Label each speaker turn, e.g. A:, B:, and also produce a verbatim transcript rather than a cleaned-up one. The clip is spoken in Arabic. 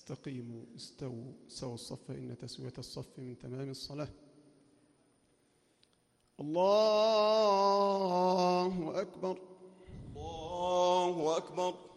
A: استقيموا استووا سووا الصف إن تسوية الصف من تمام الصلاة. الله أكبر.
B: الله أكبر.